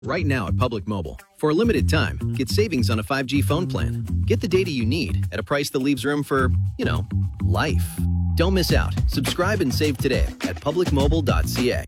Right now at Public Mobile, for a limited time, get savings on a 5G phone plan. Get the data you need at a price that leaves room for, life. Don't miss out. Subscribe and save today at publicmobile.ca.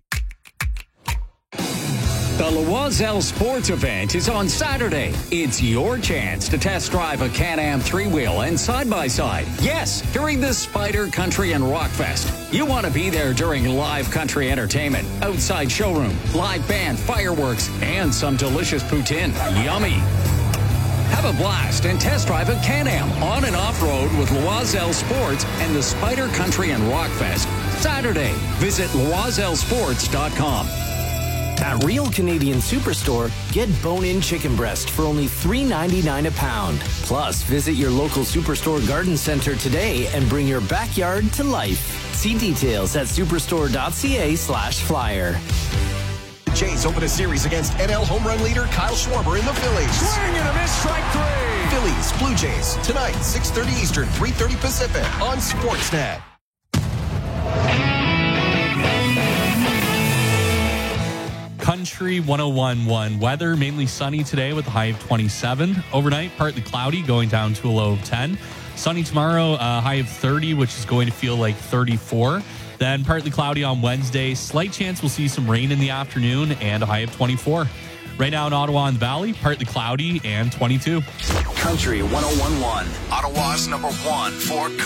The Loiselle Sports Event is on Saturday. It's your chance to test drive a Can-Am 3-wheel and side-by-side. Yes, during the Spider Country and Rock Fest. You want to be there during live country entertainment, outside showroom, live band, fireworks, and some delicious poutine. Yummy. Have a blast and test drive a Can-Am on and off-road with Loiselle Sports and the Spider Country and Rock Fest. Saturday. Visit loisellesports.com. At Real Canadian Superstore, get bone-in chicken breast for only $3.99 a pound. Plus, visit your local Superstore garden center today and bring your backyard to life. See details at superstore.ca/flyer. The Jays open a series against NL home run leader Kyle Schwarber in the Phillies. Swing and a miss, strike 3. Phillies, Blue Jays, tonight, 6:30 Eastern, 3:30 Pacific on Sportsnet. Country 101.1. Weather mainly sunny today with a high of 27. Overnight, partly cloudy, going down to a low of 10. Sunny tomorrow, a high of 30, which is going to feel like 34. Then partly cloudy on Wednesday. Slight chance we'll see some rain in the afternoon and a high of 24. Right now in Ottawa and the Valley, partly cloudy and 22. Country 101.1. Ottawa's #1 for